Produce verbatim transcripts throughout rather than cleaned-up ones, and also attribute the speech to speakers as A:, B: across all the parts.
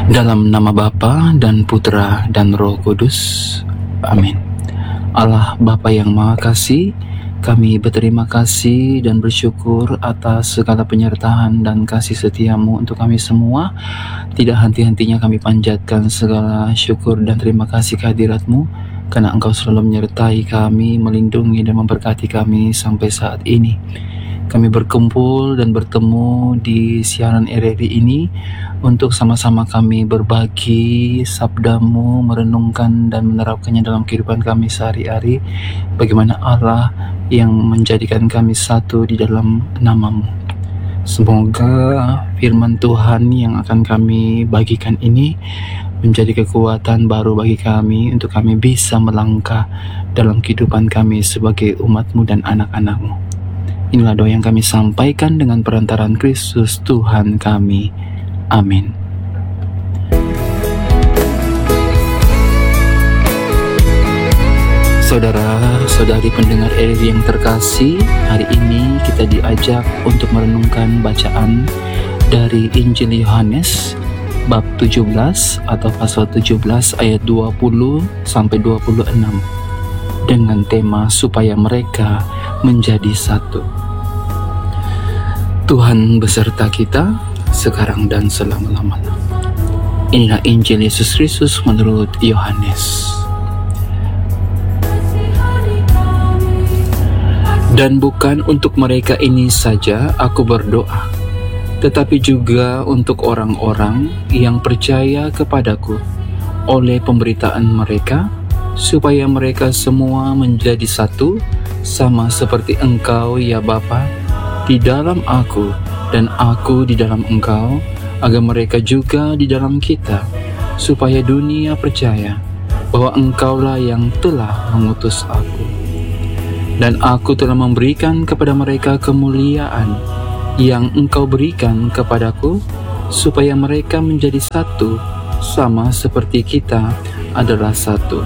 A: Dalam nama Bapa dan Putra dan Roh Kudus. Amin. Allah Bapa yang Maha Kasih, kami berterima kasih dan bersyukur atas segala penyertaan dan kasih setiamu untuk kami semua. Tidak henti-hentinya kami panjatkan segala syukur dan terima kasih kehadiratmu, karena Engkau selalu menyertai kami, melindungi dan memberkati kami sampai saat ini. Kami berkumpul dan bertemu di siaran R R I ini untuk sama-sama kami berbagi sabdamu, merenungkan dan menerapkannya dalam kehidupan kami sehari-hari. Bagaimana Allah yang menjadikan kami satu di dalam nama-Mu. Semoga firman Tuhan yang akan kami bagikan ini menjadi kekuatan baru bagi kami untuk kami bisa melangkah dalam kehidupan kami sebagai umat-Mu dan anak-anak-Mu. Inilah doa yang kami sampaikan dengan perantaraan Kristus Tuhan kami. Amin. Saudara-saudari pendengar R R I yang terkasih, hari ini kita diajak untuk merenungkan bacaan dari Injil Yohanes bab tujuh belas atau pasal tujuh belas ayat dua puluh sampai dua puluh enam dengan tema supaya mereka menjadi satu. Tuhan beserta kita sekarang dan selama-lamanya. Inilah Injil Yesus Kristus menurut Yohanes. Dan bukan untuk mereka ini saja aku berdoa, tetapi juga untuk orang-orang yang percaya kepadaku oleh pemberitaan mereka, supaya mereka semua menjadi satu, sama seperti Engkau ya Bapa, di dalam aku dan aku di dalam Engkau, agar mereka juga di dalam kita, supaya dunia percaya bahwa Engkaulah yang telah mengutus aku. Dan aku telah memberikan kepada mereka kemuliaan yang Engkau berikan kepadaku, supaya mereka menjadi satu, sama seperti kita adalah satu.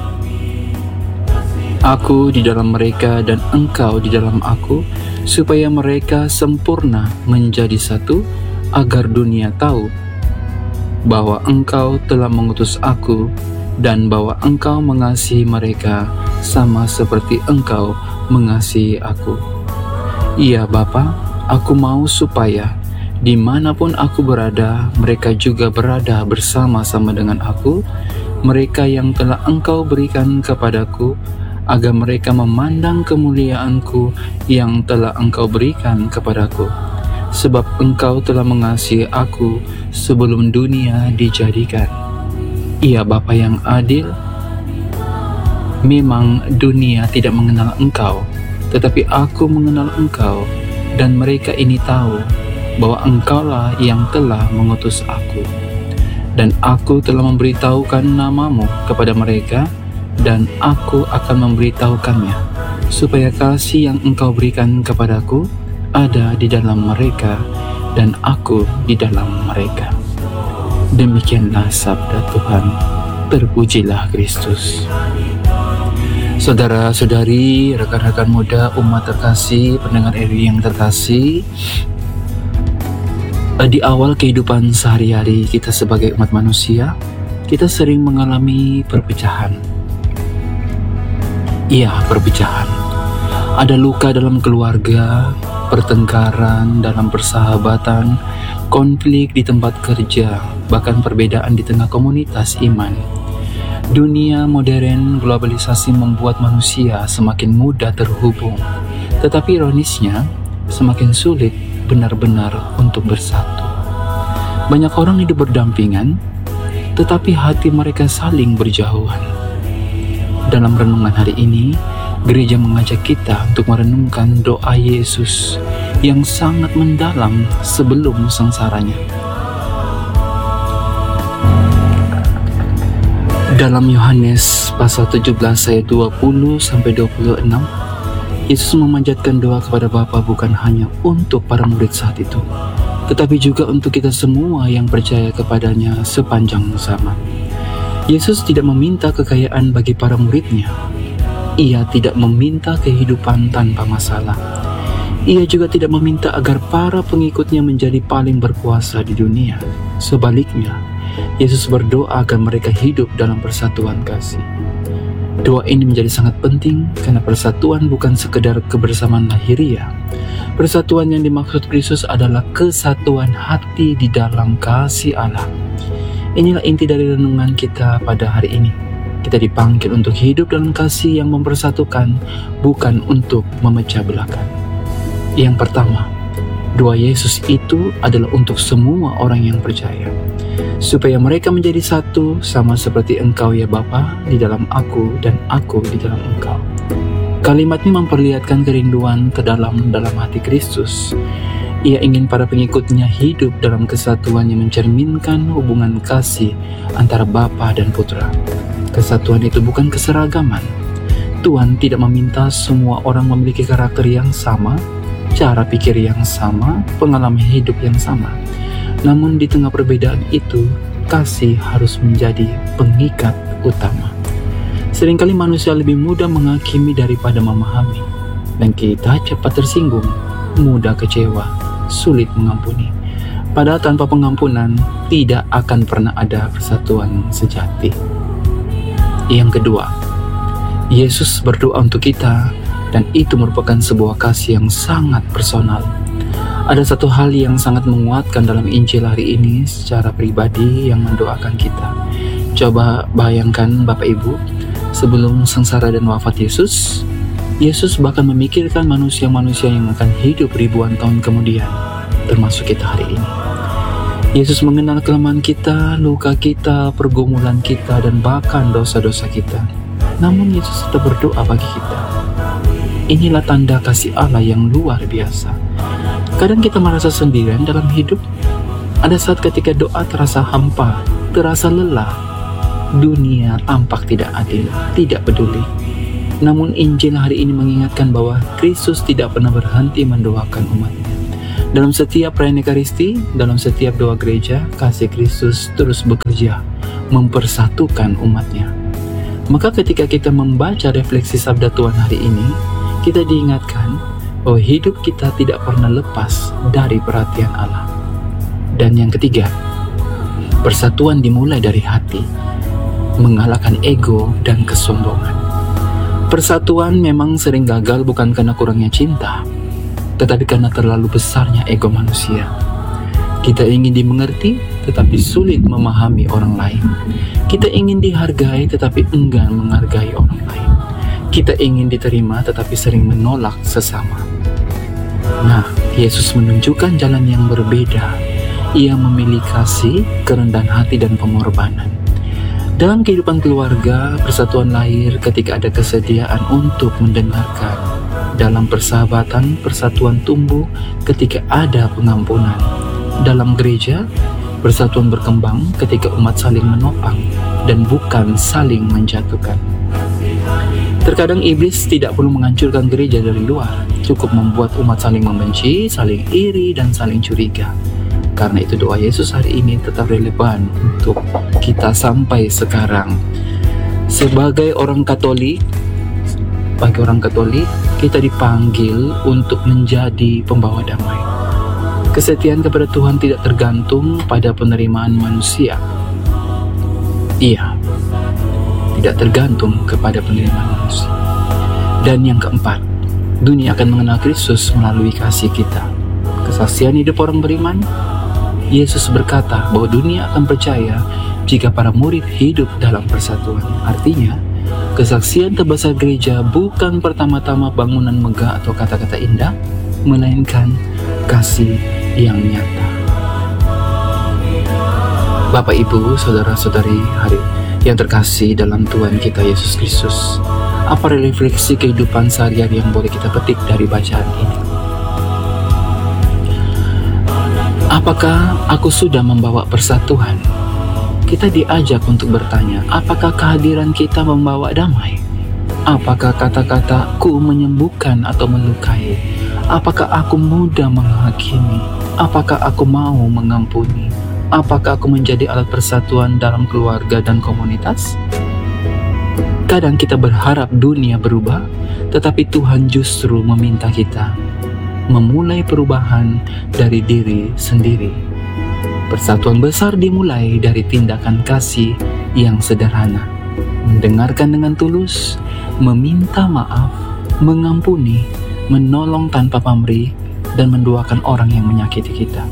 A: Aku di dalam mereka dan Engkau di dalam aku, supaya mereka sempurna menjadi satu, agar dunia tahu bahwa Engkau telah mengutus aku dan bahwa Engkau mengasihi mereka sama seperti Engkau mengasihi aku. Iya Bapa, aku mau supaya dimanapun aku berada, mereka juga berada bersama-sama dengan aku, mereka yang telah Engkau berikan kepadaku, agar mereka memandang kemuliaanku yang telah Engkau berikan kepadaku. Sebab Engkau telah mengasihi aku sebelum dunia dijadikan. Iya Bapa yang adil, memang dunia tidak mengenal Engkau, tetapi aku mengenal Engkau, dan mereka ini tahu bahwa Engkaulah yang telah mengutus aku. Dan aku telah memberitahukan namamu kepada mereka, dan aku akan memberitahukannya, supaya kasih yang Engkau berikan kepadaku ada di dalam mereka, dan aku di dalam mereka. Demikianlah sabda Tuhan. Terpujilah Kristus. Saudara-saudari, rekan-rekan muda, umat terkasih, pendengar R R I yang terkasih, di awal kehidupan sehari-hari kita sebagai umat manusia, kita sering mengalami perpecahan. Iya, perpecahan. Ada luka dalam keluarga, pertengkaran dalam persahabatan, konflik di tempat kerja, bahkan perbedaan di tengah komunitas iman. Dunia modern globalisasi membuat manusia semakin mudah terhubung, tetapi ironisnya semakin sulit benar-benar untuk bersatu. Banyak orang hidup berdampingan, tetapi hati mereka saling berjauhan. Dalam renungan hari ini, gereja mengajak kita untuk merenungkan doa Yesus yang sangat mendalam sebelum sengsaranya. Dalam Yohanes pasal tujuh belas ayat dua puluh sampai dua puluh enam, Yesus memanjatkan doa kepada Bapa bukan hanya untuk para murid saat itu, tetapi juga untuk kita semua yang percaya kepadanya sepanjang zaman. Yesus tidak meminta kekayaan bagi para muridnya. Ia tidak meminta kehidupan tanpa masalah. Ia juga tidak meminta agar para pengikutnya menjadi paling berkuasa di dunia. Sebaliknya, Yesus berdoa agar mereka hidup dalam persatuan kasih. Doa ini menjadi sangat penting karena persatuan bukan sekedar kebersamaan lahiriah. Persatuan yang dimaksud Kristus adalah kesatuan hati di dalam kasih Allah. Inilah inti dari renungan kita pada hari ini. Kita dipanggil untuk hidup dalam kasih yang mempersatukan, bukan untuk memecah belahkan. Yang pertama, doa Yesus itu adalah untuk semua orang yang percaya, supaya mereka menjadi satu, sama seperti Engkau ya Bapa di dalam aku dan aku di dalam Engkau. Kalimat ini memperlihatkan kerinduan terdalam dalam hati Kristus. Ia ingin para pengikutnya hidup dalam kesatuan yang mencerminkan hubungan kasih antara Bapa dan Putra. Kesatuan itu bukan keseragaman. Tuhan tidak meminta semua orang memiliki karakter yang sama, cara pikir yang sama, pengalaman hidup yang sama. Namun di tengah perbedaan itu, kasih harus menjadi pengikat utama. Seringkali manusia lebih mudah menghakimi daripada memahami, dan kita cepat tersinggung, mudah kecewa, sulit mengampuni. Padahal tanpa pengampunan, tidak akan pernah ada persatuan sejati. Yang kedua, Yesus berdoa untuk kita, dan itu merupakan sebuah kasih yang sangat personal. Ada satu hal yang sangat menguatkan dalam Injil hari ini secara pribadi yang mendoakan kita. Coba bayangkan Bapak Ibu, sebelum sengsara dan wafat Yesus, Yesus bahkan memikirkan manusia-manusia yang akan hidup ribuan tahun kemudian, termasuk kita hari ini. Yesus mengenal kelemahan kita, luka kita, pergumulan kita, dan bahkan dosa-dosa kita. Namun Yesus tetap berdoa bagi kita. Inilah tanda kasih Allah yang luar biasa. Kadang kita merasa sendirian dalam hidup. Ada saat ketika doa terasa hampa, terasa lelah. Dunia tampak tidak adil, tidak peduli. Namun Injil hari ini mengingatkan bahwa Kristus tidak pernah berhenti mendoakan umatnya. Dalam setiap perayaan Ekaristi, dalam setiap doa gereja, kasih Kristus terus bekerja, mempersatukan umatnya. Maka ketika kita membaca refleksi sabda Tuhan hari ini, kita diingatkan bahwa hidup kita tidak pernah lepas dari perhatian Allah. Dan yang ketiga, persatuan dimulai dari hati, mengalahkan ego dan kesombongan. Persatuan memang sering gagal bukan karena kurangnya cinta, tetapi karena terlalu besarnya ego manusia. Kita ingin dimengerti, tetapi sulit memahami orang lain. Kita ingin dihargai, tetapi enggan menghargai orang lain. Kita ingin diterima, tetapi sering menolak sesama. Nah, Yesus menunjukkan jalan yang berbeda. Ia memilih kasih, kerendahan hati, dan pengorbanan. Dalam kehidupan keluarga, persatuan lahir ketika ada kesediaan untuk mendengarkan. Dalam persahabatan, persatuan tumbuh ketika ada pengampunan. Dalam gereja, persatuan berkembang ketika umat saling menopang dan bukan saling menjatuhkan. Terkadang iblis tidak perlu menghancurkan gereja dari luar, cukup membuat umat saling membenci, saling iri, dan saling curiga. Karena itu doa Yesus hari ini tetap relevan untuk kita sampai sekarang. Sebagai orang Katolik, bagi orang Katolik, kita dipanggil untuk menjadi pembawa damai. Kesetiaan kepada Tuhan tidak tergantung pada penerimaan manusia. Iya, tidak tergantung kepada penerimaan manusia. Dan yang keempat, dunia akan mengenal Kristus melalui kasih kita. Kesaksian hidup orang beriman, Yesus berkata bahwa dunia akan percaya jika para murid hidup dalam persatuan. Artinya, kesaksian terbesar gereja bukan pertama-tama bangunan megah atau kata-kata indah, melainkan kasih yang nyata. Bapak, Ibu, saudara-saudari hari yang terkasih dalam Tuhan kita Yesus Kristus, apa refleksi kehidupan sehari-hari yang boleh kita petik dari bacaan ini? Apakah aku sudah membawa persatuan? Kita diajak untuk bertanya, apakah kehadiran kita membawa damai? Apakah kata-kataku menyembuhkan atau melukai? Apakah aku mudah menghakimi? Apakah aku mau mengampuni? Apakah aku menjadi alat persatuan dalam keluarga dan komunitas? Kadang kita berharap dunia berubah, tetapi Tuhan justru meminta kita memulai perubahan dari diri sendiri. Persatuan besar dimulai dari tindakan kasih yang sederhana, mendengarkan dengan tulus, meminta maaf, mengampuni, menolong tanpa pamrih, dan mendoakan orang yang menyakiti kita.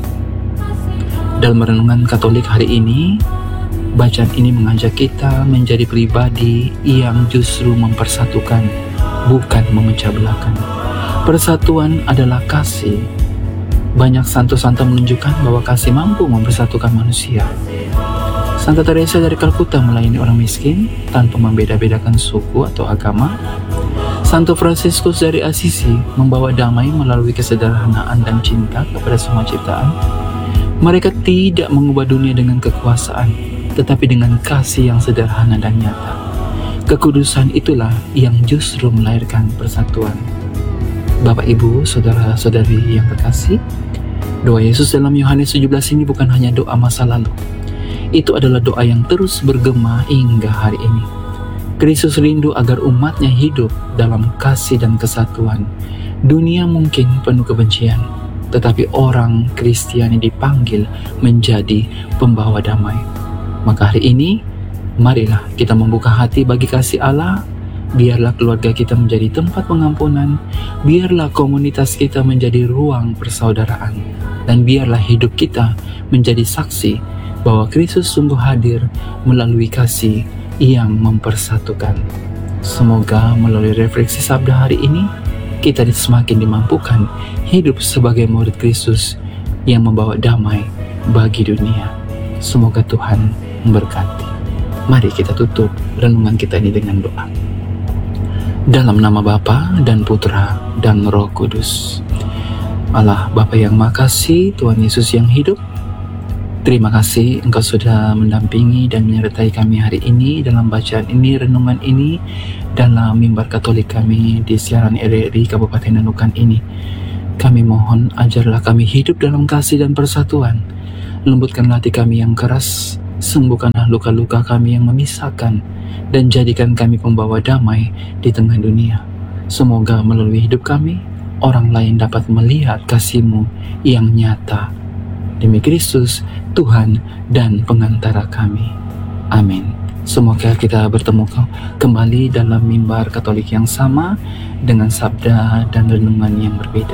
A: Dalam renungan Katolik hari ini, bacaan ini mengajak kita menjadi pribadi yang justru mempersatukan, bukan memecah belahkan. Persatuan adalah kasih. Banyak santo-santo menunjukkan bahwa kasih mampu mempersatukan manusia. Santa Teresa dari Kalkuta melayani orang miskin tanpa membeda-bedakan suku atau agama. Santo Fransiskus dari Assisi membawa damai melalui kesederhanaan dan cinta kepada semua ciptaan. Mereka tidak mengubah dunia dengan kekuasaan, tetapi dengan kasih yang sederhana dan nyata. Kekudusan itulah yang justru melahirkan persatuan. Bapak, Ibu, saudara-saudari yang terkasih, doa Yesus dalam Yohanes tujuh belas ini bukan hanya doa masa lalu. Itu adalah doa yang terus bergema hingga hari ini. Kristus rindu agar umatnya hidup dalam kasih dan kesatuan. Dunia mungkin penuh kebencian, tetapi orang Kristiani dipanggil menjadi pembawa damai. Maka hari ini, marilah kita membuka hati bagi kasih Allah. Biarlah keluarga kita menjadi tempat pengampunan, biarlah komunitas kita menjadi ruang persaudaraan, dan biarlah hidup kita menjadi saksi bahwa Kristus sungguh hadir melalui kasih yang mempersatukan. Semoga melalui refleksi sabda hari ini, kita semakin dimampukan hidup sebagai murid Kristus yang membawa damai bagi dunia. Semoga Tuhan memberkati. Mari kita tutup renungan kita ini dengan doa. Dalam nama Bapa dan Putra dan Roh Kudus. Allah Bapa yang Maha Kasih, Tuhan Yesus yang hidup, terima kasih Engkau sudah mendampingi dan menyertai kami hari ini dalam bacaan ini, renungan ini, dalam mimbar Katolik kami di siaran R R I Kabupaten Nunukan ini. Kami mohon ajarlah kami hidup dalam kasih dan persatuan. Lembutkanlah hati kami yang keras, sembuhkanlah luka-luka kami yang memisahkan, dan jadikan kami pembawa damai di tengah dunia. Semoga melalui hidup kami, orang lain dapat melihat kasih-Mu yang nyata. Demi Kristus, Tuhan dan pengantara kami. Amin. Semoga kita bertemu kembali dalam mimbar Katolik yang sama, dengan sabda dan renungan yang berbeda.